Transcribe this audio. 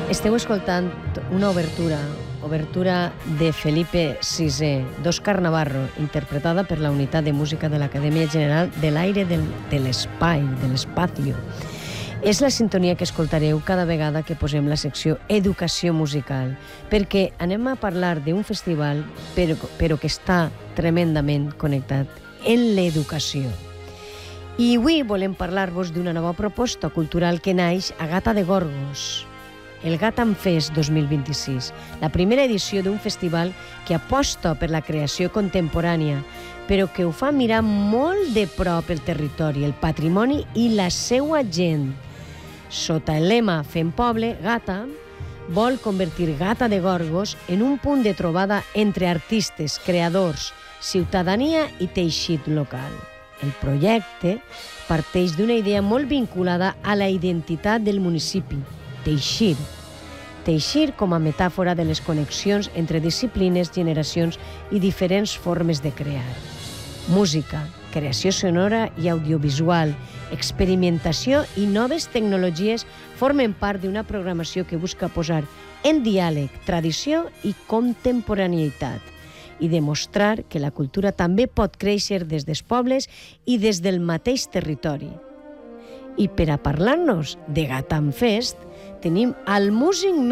Esteu escoltant una obertura de Felipe VI, d'Òscar Navarro, interpretada per la Unitat de Música de l'Acadèmia General de l'Aire de l'Espai, de l'Espacio. És la sintonia que escoltareu cada vegada que posem la secció Educació Musical, perquè anem a parlar d'un festival però que està tremendament connectat en l'educació. I avui volem parlar-vos d'una nova proposta cultural que naix a Gata de Gorgos, el Gatam Fest 2026, la primera edició d'un festival que aposta per la creació contemporània, però que ho fa mirar molt de prop el territori, el patrimoni i la seua gent. Sota el lema Fem Poble, Gata vol convertir Gata de Gorgos en un punt de trobada entre artistes, creadors, ciutadania i teixit local. El projecte parteix d'una idea molt vinculada a la identitat del municipi, teixir. Teixir com a metàfora de les connexions entre disciplines, generacions i diferents formes de crear. Música, creació sonora i audiovisual, experimentació i noves tecnologies formen part d'una programació que busca posar en diàleg tradició i contemporaneïtat i demostrar que la cultura també pot créixer des dels pobles i des del mateix territori. I per a parlar-nos de Gatam Fest tenim el músic